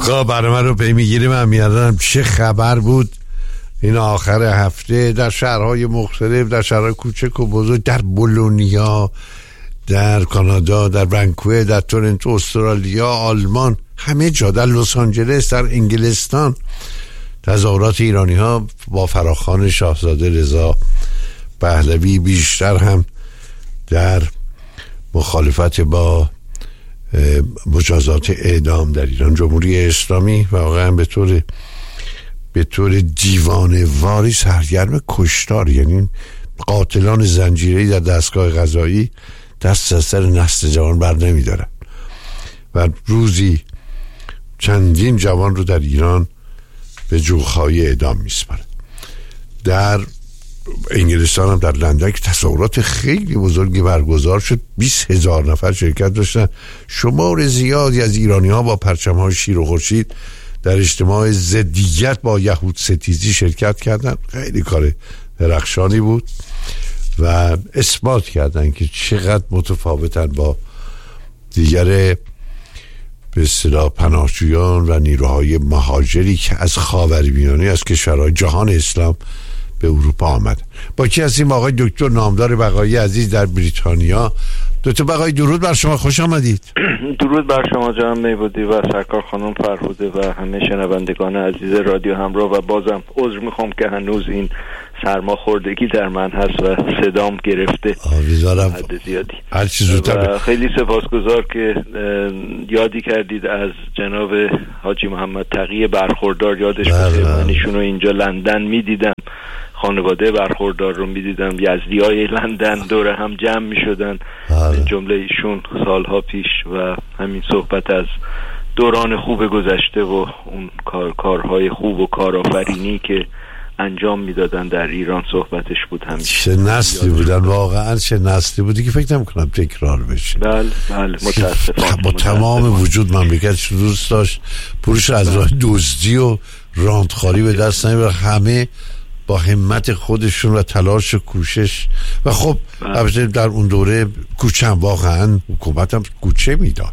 خب برنامه رو پی میگیریم. من میادم چه خبر بود این آخر هفته در شهرهای مختلف، در شهرهای کوچک و بزرگ، در بولونیا، در کانادا، در ونکوور، در تورنتو، استرالیا، آلمان، همه جا، در لس آنجلس، در انگلستان، تظاهرات ایرانی ها با فراخوان شاهزاده رضا پهلوی، بیشتر هم در مخالفت با مجازات اعدام در ایران. جمهوری اسلامی واقعا به طور دیوانه واری سرگرم کشتار، یعنی قاتلان زنجیره‌ای در دستگاه قضایی دست از سر نسل جوان بر نمی دارن و روزی چندین جوان رو در ایران به جوخهای اعدام می سپارن. در انگلستان هم در لندن که تظاهرات خیلی بزرگی برگزار شد، 20,000 نفر شرکت داشتن. شمار زیادی از ایرانی ها با پرچم‌های شیر و خورشید در اجتماع ضدیت با یهود ستیزی شرکت کردن. خیلی کار درخشانی بود و اثبات کردن که چقدر متفاوتن با دیگر به اصطلاح پناهجویان و نیروهای مهاجری که از خاورمیانه، از کشورهای جهان اسلام به اروپا آمد. با کی هستیم؟ آقای دکتر نامدار بقایی عزیز در بریتانیا. دکتر بقایی درود بر شما، خوش آمدید. درود بر شما جناب میبودی و سرکار خانم فرهوده و همه شنوندگان عزیز رادیو همراه. و بازم عذر میخوام که هنوز این سرما خوردگی در من هست و صدام گرفته حد زیادی. هر چیز زودتر. خیلی سپاسگزار که یادی کردید از جناب حاجی محمد تقی برخوردار. یادش بخیر، من ایشونو اینجا لندن میدیدم، خانواده برخوردار رو میدیدم، یزدیای لندن دور هم جمع میشدن، جمله ایشون سالها پیش، و همین صحبت از دوران خوب گذشته و اون کارهای خوب و کارآفرینی که انجام میدادن در ایران صحبتش بود. همیشه چه نسلی بودن، واقعا چه نسلی بودی که فکر نمی‌کنم تکرار بشه. بله متاسفانه با تمام وجود مملکتش دوست داشت پولش از راه دزدی و راندخاری به دست نمیبره، همه با همت خودشون و تلاش و کوشش. و خب البته در اون دوره کوچه هم واقعا حکومت هم کوچه میداد،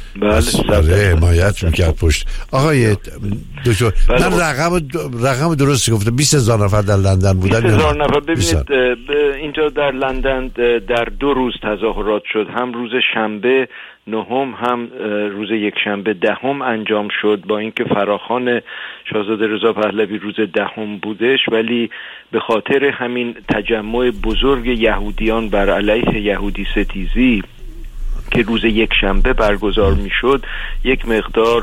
بله حمایت میکرد پشت. آقای دکتر من رقم درستی گفتم، 20,000 نفر در لندن بودن. 20,000 نفر. ببینید اینجا در لندن در 2 روز تظاهرات شد، هم روز شنبه 9 هم روز یک شنبه 10 انجام شد، با اینکه فراخوان شاهزاده رضا پهلوی روز 10 بودش، ولی به خاطر همین تجمع بزرگ یهودیان بر علیه یهودی ستیزی که روز یک شنبه برگزار میشد، یک مقدار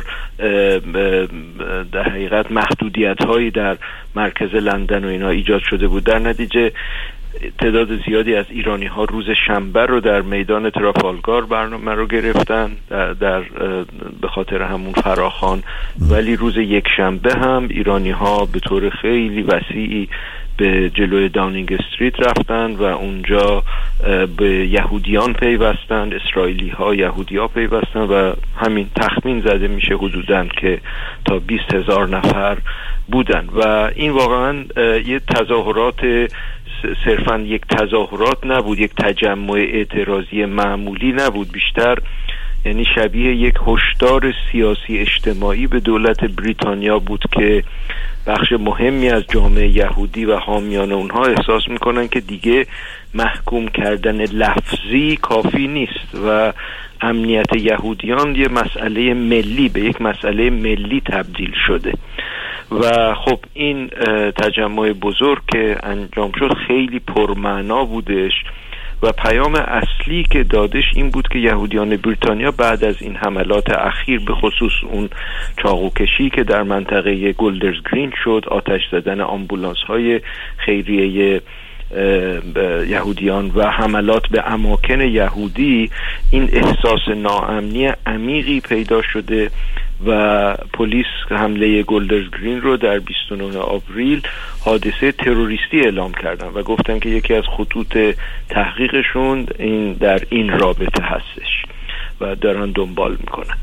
در حقیقت محدودیت هایی در مرکز لندن و اینا ایجاد شده بود. در نتیجه تعداد زیادی از ایرانی ها روز شنبه رو در میدان ترافالگار برنامه رو گرفتن در به خاطر همون فراخوان، ولی روز یک شنبه هم ایرانی ها به طور خیلی وسیعی به جلوی داونینگ استریت رفتن و اونجا به یهودیان پیوستن، اسرائیلی ها یهودی ها پیوستن و همین تخمین زده میشه حدوداً که تا 20,000 نفر بودن. و این واقعاً یه تظاهرات، صرفاً یک تظاهرات نبود، یک تجمع اعتراضی معمولی نبود، بیشتر یعنی شبیه یک هشدار سیاسی اجتماعی به دولت بریتانیا بود که بخش مهمی از جامعه یهودی و حامیان اونها احساس میکنن که دیگه محکوم کردن لفظی کافی نیست و امنیت یهودیان یه مسئله ملی، به یک مسئله ملی تبدیل شده. و خب این تجمع بزرگ که انجام شد خیلی پرمعنا بودش و پیام اصلی که دادش این بود که یهودیان بریتانیا بعد از این حملات اخیر، به خصوص اون چاقوکشی که در منطقه گولدرز گرین شد، آتش زدن آمبولانس های خیریه یهودیان و حملات به اماکن یهودی، این احساس ناامنی عمیقی پیدا شده و پلیس حمله گولدرز گرین رو در 29 آوریل حادثه تروریستی اعلام کردن و گفتن که یکی از خطوط تحقیقشون این در این رابطه هستش و دارن دنبال میکنن.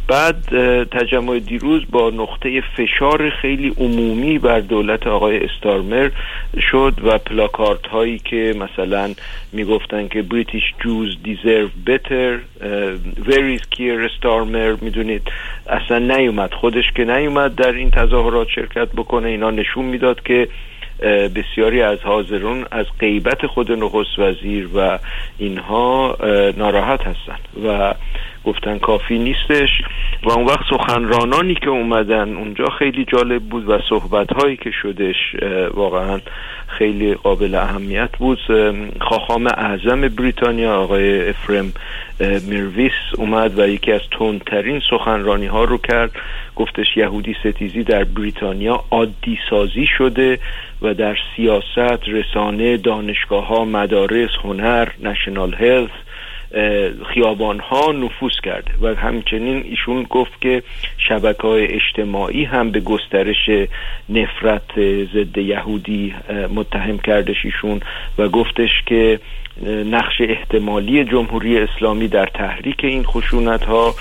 بعد تجمع دیروز با نقطه فشار خیلی عمومی بر دولت آقای استارمر شد و پلاکارت هایی که مثلا میگفتن که British Jews deserve better, where is Keir Starmer، میدونید اصلا نیومد، خودش که نیومد در این تظاهرات شرکت بکنه. اینا نشون میداد که بسیاری از حاضرون از غیبت خود نخست وزیر و اینها ناراحت هستن و گفتن کافی نیستش. و اون وقت سخنرانانی که اومدن اونجا خیلی جالب بود و صحبت‌هایی که شدش واقعا خیلی قابل اهمیت بود. خاخام اعظم بریتانیا آقای افریم میرویس اومد و یکی از تندترین سخنرانی‌ها رو کرد. گفتش یهودی ستیزی در بریتانیا عادی سازی شده و در سیاست، رسانه، دانشگاه‌ها، مدارس، هنر، نشنال هلث، خیابان‌ها نفوذ کرده و همچنین ایشون گفت که شبکه‌های اجتماعی هم به گسترش نفرت ضد یهودی متهم کردش ایشون و گفتش که نقش احتمالی جمهوری اسلامی در تحریک این خشونت‌ها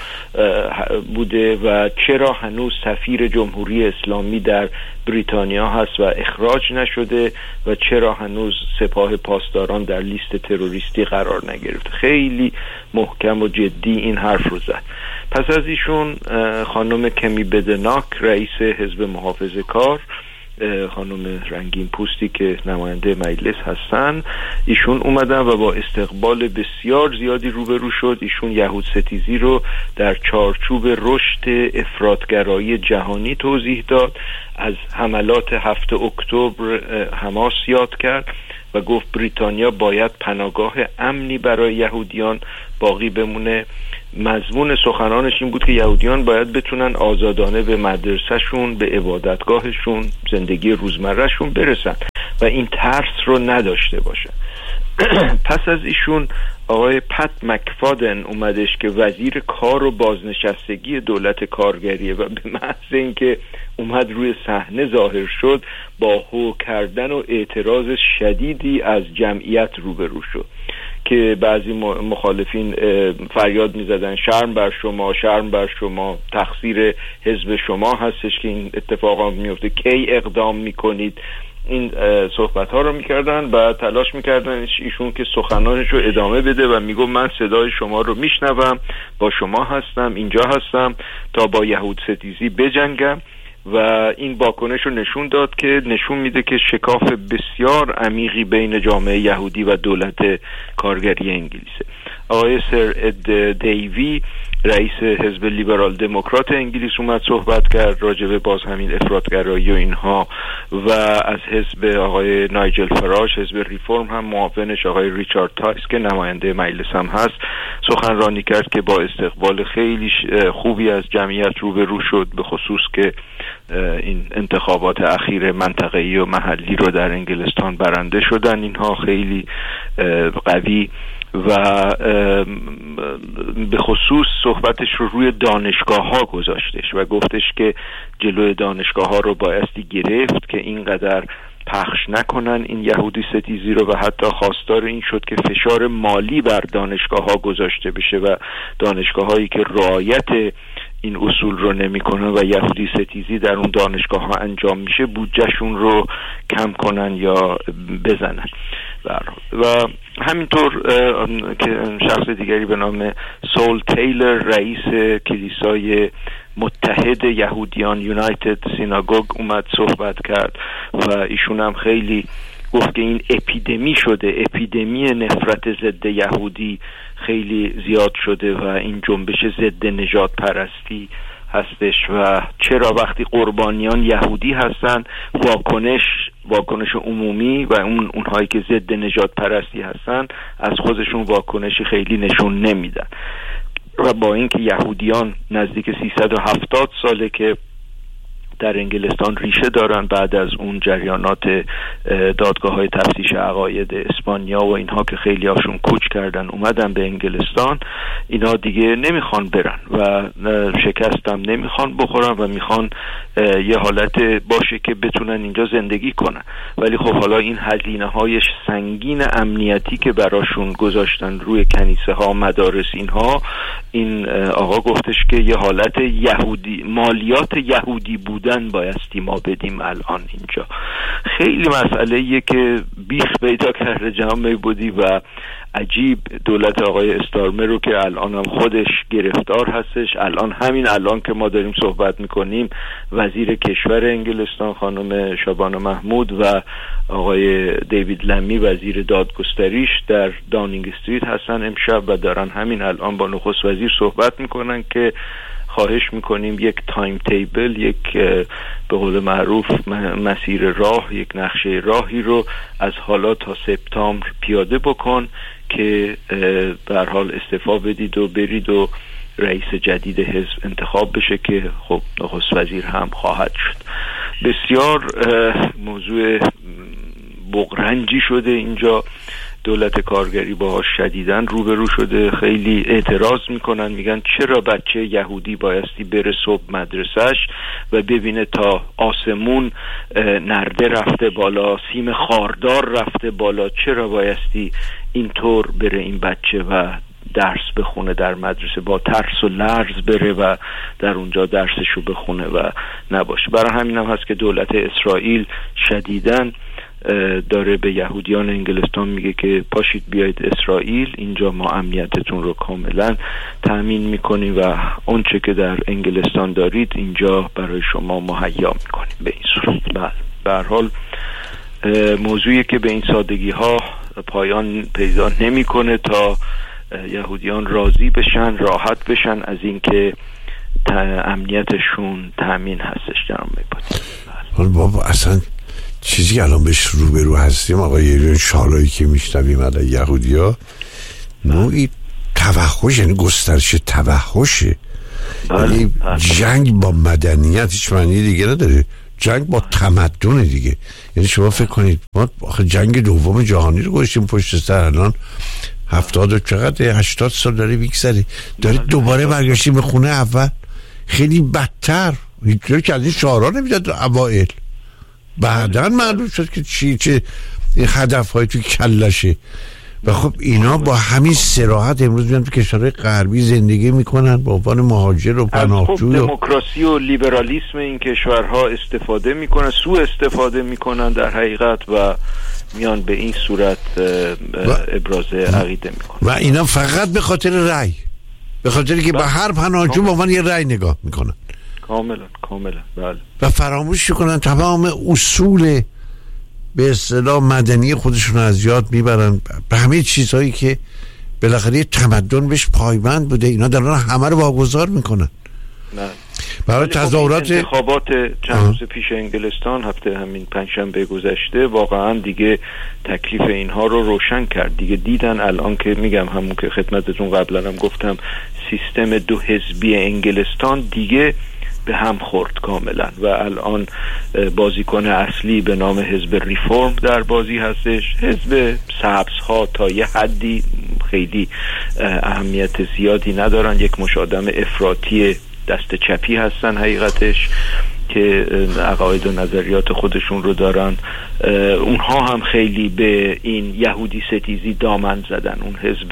بوده و چرا هنوز سفیر جمهوری اسلامی در بریتانیا هست و اخراج نشده و چرا هنوز سپاه پاسداران در لیست تروریستی قرار نگرفته. خیلی محکم و جدی این حرف رو زد. پس از ایشون خانم کمی بدناک رئیس حزب محافظه کار، خانم رنگین پوستی که نماینده مجلس هستن، ایشون اومدن و با استقبال بسیار زیادی روبرو شد. ایشون یهود ستیزی رو در چارچوب رشد افراطگرایی جهانی توضیح داد، از حملات 7 اکتبر حماس یاد کرد و گفت بریتانیا باید پناهگاه امنی برای یهودیان باقی بمونه. مضمون سخنانش این بود که یهودیان باید بتونن آزادانه به مدرسهشون، به عبادتگاهشون، زندگی روزمرهشون برسن و این ترس رو نداشته باشن. پس از ایشون آقای پت مکفادن اومدش که وزیر کار و بازنشستگی دولت کارگریه و به محض اینکه اومد روی صحنه ظاهر شد با هو کردن و اعتراض شدیدی از جمعیت روبرو شد که بعضی مخالفین فریاد می‌زدن شرم بر شما، شرم بر شما، تقصیر حزب شما هستش که این اتفاقا میفته، کی اقدام میکنید. این صحبت ها رو میکردن و تلاش میکردن ایشون که سخنانش رو ادامه بده و میگو من صدای شما رو میشنوم، با شما هستم، اینجا هستم تا با یهود ستیزی بجنگم. و این واکنش رو نشون داد که نشون میده که شکاف بسیار عمیقی بین جامعه یهودی و دولت کارگری انگلیسه. آقای سر اد دیوی رئیس حزب لیبرال دموکرات انگلیس اومد صحبت کرد راجع به باز همین افراطگرایی و اینها و از حزب آقای نایجل فراج حزب ریفرم هم معاونش آقای ریچارد تایس که نماینده مجلس هم هست سخنرانی کرد که با استقبال خیلی خوبی از جمعیت روبرو شد، به خصوص که این انتخابات اخیر منطقه‌ای و محلی رو در انگلستان برنده شدن. اینها خیلی قوی و به خصوص صحبتش رو روی دانشگاه ها گذاشتش و گفتش که جلوی دانشگاه ها رو بایستی گرفت که اینقدر پخش نکنن این یهودی ستیزی رو و حتی خواستار این شد که فشار مالی بر دانشگاه ها گذاشته بشه و دانشگاه هایی که رعایت این اصول رو نمی کنن و یهودی ستیزی در اون دانشگاه ها انجام میشه بودجهشون رو کم کنن یا بزنن. و همینطور که شخص دیگری به نام سول تیلر رئیس کلیسای متحد یهودیان یونایتد سیناگوگ اومد صحبت کرد و ایشون هم خیلی گفت که این اپیدمی شده، اپیدمی نفرت ضد یهودی خیلی زیاد شده و این جنبش ضد نژاد پرستی هستش و چرا وقتی قربانیان یهودی هستن واکنش عمومی و اونهایی که ضد نژاد پرستی هستن از خودشون واکنشی خیلی نشون نمیدن. و با اینکه یهودیان نزدیک 370 ساله که در انگلستان ریشه دارن. بعد از اون جریانات دادگاه‌های تفتیش عقاید اسپانیا و اینها که خیلی هاشون کوچ کردن اومدن به انگلستان، اینا دیگه نمیخوان برن و شکستم نمیخوان بخورن و میخوان یه حالت باشه که بتونن اینجا زندگی کنن. ولی خب حالا این هزینه‌های سنگین امنیتی که براشون گذاشتن روی کنیسه ها، مدارس، اینها، این آقا گفتش که یه حالت یهودی، مالیات یهودی بودن بایستی ما بدیم الان اینجا. خیلی مسئله‌ایه که بیخ پیدا کرده جناب میبودی و عجیب. دولت آقای استارمر رو که الان هم خودش گرفتار هستش، همین الان که ما داریم صحبت میکنیم وزیر کشور انگلستان خانم شبانه محمود و آقای دیوید لمی وزیر دادگستریش در داونینگ استریت هستن امشب و دارن همین الان با نخست وزیر صحبت میکنن که خواهش میکنیم یک تایم تیبل، یک به قول معروف مسیر راه، یک نقشه راهی رو از حالا تا سپتامبر پیاده بکن که به هر حال استعفا بدید و برید و رئیس جدید حزب انتخاب بشه که خب نخست وزیر هم خواهد شد. بسیار موضوع بغرنجی شده اینجا، دولت کارگری باهاش شدیداً روبرو شده. خیلی اعتراض میکنن، میگن چرا بچه یهودی بایستی بره صبح مدرسهش و ببینه تا آسمون نرده رفته بالا، سیم خاردار رفته بالا، چرا بایستی اینطور بره این بچه و درس بخونه در مدرسه، با ترس و لرز بره و در اونجا درسشو بخونه و نباشه. برای همین هم هست که دولت اسرائیل شدیداً داره به یهودیان انگلستان میگه که پاشید بیایید اسرائیل، اینجا ما امنیتتون رو کاملا تأمین میکنیم و اونچه که در انگلستان دارید اینجا برای شما مهیا میکنیم. به این صورت به هر حال موضوعی که به این سادگی ها پایان پیدا نمیکنه تا یهودیان راضی بشن، راحت بشن از اینکه امنیتشون تأمین هستش. جناب میبود بابا اصلا چیزی الان بهش روبرو هستیم آقای شالایی که میشنویم علی یهودیا نوعی توحش، یعنی گسترش توحشه. یعنی جنگ با مدنیت هیچ معنی دیگه نداره، جنگ با تمدن دیگه. یعنی شما فکر کنید ما آخه جنگ دوم جهانی رو گذاشتیم پشت سر، الان 70 و چقدر 80 سال داره میگذره، داره دوباره برگشتیم به خونه اول. خیلی بدتر. هیتلر که از این شعارها نمیداد اوائل، بعداً معلوم شد که چه هدف‌های تو کلشه. و خب اینا با همین صراحت امروز میان تو کشورهای غربی زندگی میکنن با عنوان مهاجر و پناهجو. دموکراسی و لیبرالیسم این کشورها استفاده میکنن، سوء استفاده میکنن در حقیقت و میان به این صورت ابراز عقیده میکنن. و اینا فقط به خاطر رأی، به خاطری که به هر پناهجو با من یه رأی نگاه میکنن. کاملا بله. و فراموش کنن تمام اصول به اصطلاح مدنی خودشون از یاد میبرن، به همه چیزهایی که بالاخره تمدن بهش پایبند بوده اینا دارن همه رو واگذار میکنن. نه برای تظاهرات انتخابات چند روز پیش انگلستان هفته همین پنجشنبه گذشته واقعا دیگه تکلیف اینها رو روشن کرد. دیگه دیدن الان که میگم همون که خدمتتون قبلا هم گفتم سیستم دو حزبی انگلستان دیگه به هم خورد کاملا و الان بازیکن اصلی به نام حزب ریفورم در بازی هستش. حزب سبزها تا یه حدی خیلی اهمیت زیادی ندارن، یک مش آدم افراطی دست چپی هستن حقیقتش که عقاید و نظریات خودشون رو دارن. اونها هم خیلی به این یهودی ستیزی دامن زدن. اون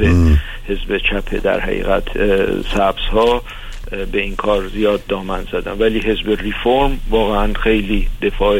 حزب چپ در حقیقت سبزها به این کار زیاد دامن زدن، ولی حزب ریفورم واقعا خیلی دفاع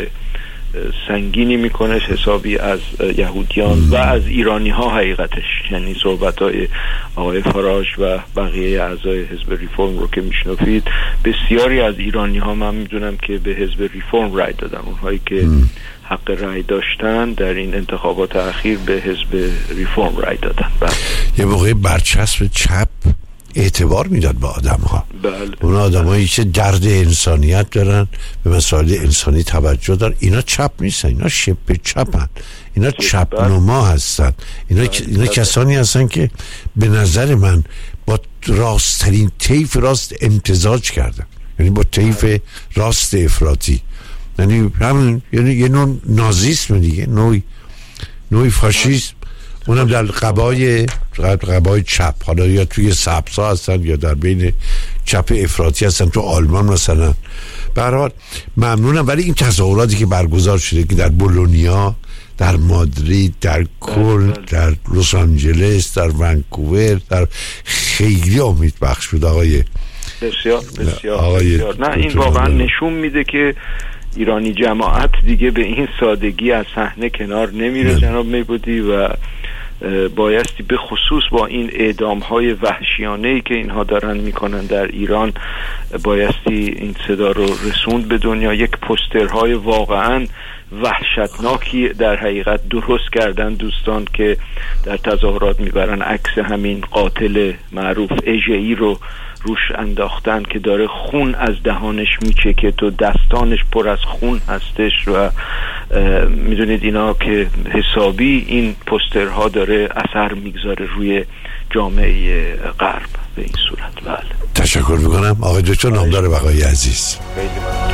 سنگینی میکنه حسابی از یهودیان و از ایرانی ها حقیقتش. یعنی صحبت های آقای فراج و بقیه اعضای حزب ریفورم رو که میشنفید، بسیاری از ایرانی ها من میدونم که به حزب ریفورم رای دادن. اونهایی که حق رای داشتن در این انتخابات اخیر به حزب ریفورم رای دادن. یه موقع برچسب چپ اعتبار میداد به آدم ها. بله. اون آدم هایی که درد انسانیت دارن، به مسائل انسانی توجه دارن، اینا چپ نیستن، اینا شبه چپن، اینا چپ نما هستن. اینا کسانی هستن که به نظر من با راستترین طیف راست امتزاج کردن. یعنی با طیف راست افراطی، یعنی همین، یعنی یه نوع نازیسم دیگه، نوعی فاشیسم، اونم در قبای چپ، حالا یا توی سبزا هستن یا در بین چپ افراطی هستن، تو آلمان مثلا. به هر حال ممنونم. ولی این تظاهراتی که برگزار شده که در بولونیا، در مادرید، در کل، در لس آنجلس، در ونکوور، در خیلی امید بخش بود آقای بسیار. نه این واقعا نشون میده که ایرانی جماعت دیگه به این سادگی از صحنه کنار نمیره جناب میبودی، و بایستی به خصوص با این اعدام‌های وحشیانه‌ای که اینها دارن میکنن در ایران، بایستی این صدا رو رسوند به دنیا. یک پوسترهای واقعاً وحشتناکی در حقیقت درست کردن دوستان که در تظاهرات میبرن، عکس همین قاتل معروف اژه‌ای رو روش انداختن که داره خون از دهانش میچکه تو دستانش پر از خون هستش، و میدونید اینا که حسابی این پوسترها داره اثر میگذاره روی جامعه غرب به این صورت. بله، تشکر میکنم آقای دکتر نامدار بقایی عزیز. خیلی ممنون.